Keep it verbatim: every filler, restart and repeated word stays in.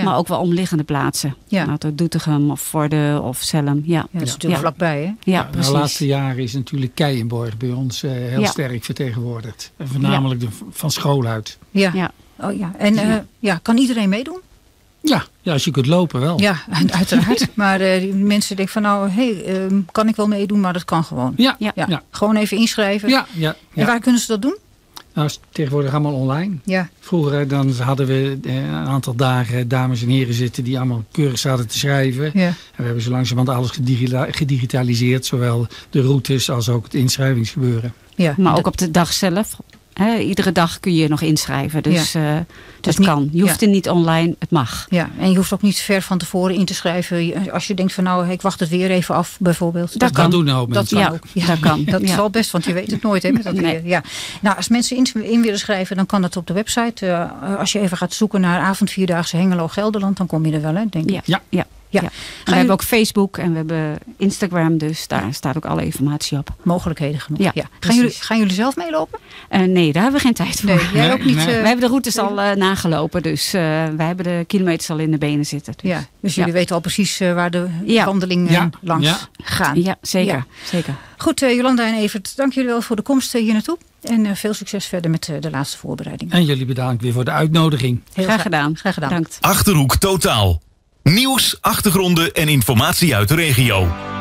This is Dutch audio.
maar ook wel omliggende plaatsen. Ja. Nou, Doetinchem of Vorden of Zelhem. Ja, ja dat is natuurlijk ja. vlakbij, hè? Ja, Ja, precies. de laatste jaren is natuurlijk Keijenborg bij ons uh, heel Ja. sterk vertegenwoordigd. En voornamelijk de, van school uit. Ja. Ja. Oh, ja. En uh, ja, kan iedereen meedoen? Ja, ja, als je kunt lopen wel. Ja, uiteraard. Maar uh, die mensen denken van nou, hey, uh, kan ik wel meedoen, maar dat kan gewoon. Ja, Ja. Ja. ja. Gewoon even inschrijven. ja, ja, ja. En waar kunnen ze dat doen? Nou, is tegenwoordig allemaal online. Ja. Vroeger dan hadden we een aantal dagen dames en heren zitten die allemaal keurig zaten te schrijven. Ja. En we hebben zo langzamerhand alles gedigita- gedigitaliseerd. Zowel de routes als ook het inschrijvingsgebeuren. Ja. Maar Dat- ook op de dag zelf. Hè, iedere dag kun je nog inschrijven. Dus ja. uh, Dus het kan. niet- Je hoeft ja. er niet online. Het mag. Ja, en je hoeft ook niet ver van tevoren in te schrijven. Je- Als je denkt van nou, ik wacht het weer even af bijvoorbeeld. Dat Dat kan. kan doen een hoop Dat mensen. kan Ja, ook. Ja, dat kan. Dat is Ja. wel best, want je weet het nooit. Hè, met dat Nee. weer. Ja. Nou, als mensen in, in willen schrijven, dan kan dat op de website. Uh, als je even gaat zoeken naar avondvierdaagse Hengelo-Gelderland, dan kom je er wel, hè, denk ik. Ja. Ja. ja. Ja. ja. Ga We je- hebben ook Facebook en we hebben Instagram. Dus daar staat ook alle informatie op. Mogelijkheden genoeg. Ja, Ja. Gaan, precies. jullie, gaan jullie zelf meelopen? Uh, nee, daar hebben we geen tijd voor. Nee, jij Nee, ook niet. nee. uh, Wij hebben de routes al uh, nagelopen. Dus uh, wij hebben de kilometers al in de benen zitten. Dus. ja, dus jullie Ja. weten al precies uh, waar de Ja. wandelingen Ja. langs Ja. gaan. Ja, zeker. Ja. zeker. Goed, uh, Jolanda en Evert, dank jullie wel voor de komst uh, hier naartoe. En uh, veel succes verder met uh, de laatste voorbereidingen. En jullie bedankt weer voor de uitnodiging. Heel Graag gedaan. Graag gedaan. Bedankt. Achterhoek Totaal. Nieuws, achtergronden en informatie uit de regio.